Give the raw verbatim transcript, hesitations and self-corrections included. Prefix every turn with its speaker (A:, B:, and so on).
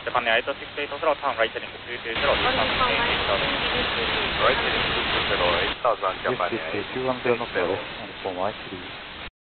A: Japan eight six eight zero, turn right heading two two zero, descend eight thousand.
B: Right heading two two zero, eight thousand, Japan
C: Yes,
B: eight.
C: two one zero, northwest, and form I three.